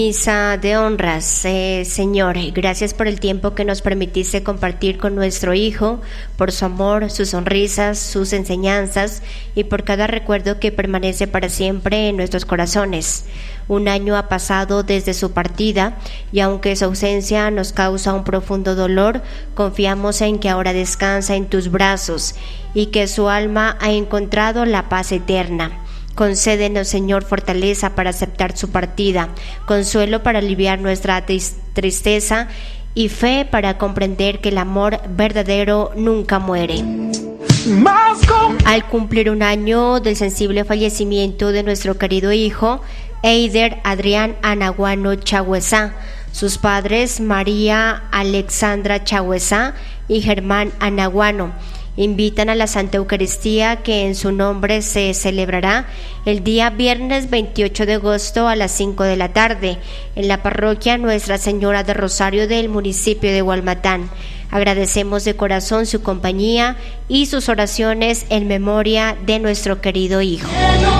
Misa de honras, Señor, gracias por el tiempo que nos permitiste compartir con nuestro Hijo, por su amor, sus sonrisas, sus enseñanzas y por cada recuerdo que permanece para siempre en nuestros corazones. Un año ha pasado desde su partida y aunque su ausencia nos causa un profundo dolor, confiamos en que ahora descansa en tus brazos y que su alma ha encontrado la paz eterna. Concédenos, Señor, fortaleza para aceptar su partida, consuelo para aliviar nuestra tristeza y fe para comprender que el amor verdadero nunca muere. Al cumplir un año del sensible fallecimiento de nuestro querido hijo, Eider Adrián Anaguano Chagüesá, sus padres María Alexandra Chagüesá y Germán Anaguano, invitan a la Santa Eucaristía que en su nombre se celebrará el día viernes 28 de agosto a las 5 de la tarde en la parroquia Nuestra Señora de Rosario del municipio de Hualmatán. Agradecemos de corazón su compañía y sus oraciones en memoria de nuestro querido hijo.